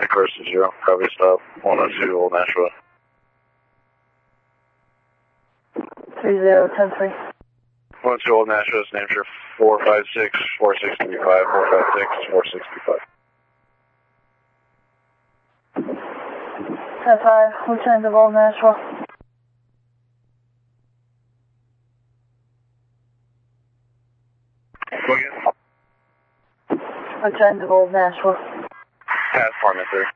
course to 0. Probably stop 102 Old Nashua. 30-10-3. 102 Old Nashua, New Hampshire 456 4635 456 4635. 10-5, Lieutenant of Old Nashua. Go again. Lieutenant of Old Nashua. Pass, Farman 3.